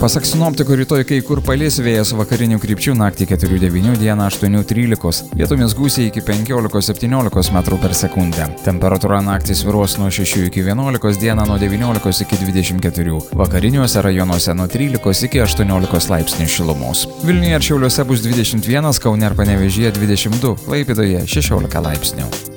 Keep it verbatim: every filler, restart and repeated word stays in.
Pasak sinoptikų, rytoj kai kur palis, vėjas vakarinių krypčių, naktį keturi devyni, dieną aštuoni trylika, vietomis gūsiai iki penkiolika septyniolika metrų per sekundę. Temperatūra naktį svyruos nuo šešių iki vienuolikos, dieną nuo devyniolikos iki dvidešimt keturių, vakariniuose rajonuose nuo trylikos iki aštuoniolikos laipsnių šilumos. Vilniuje ir Šiauliuose bus dvidešimt vienas, Kaune ir Panevėžyje dvidešimt du, Klaipėdoje šešiolika laipsnių.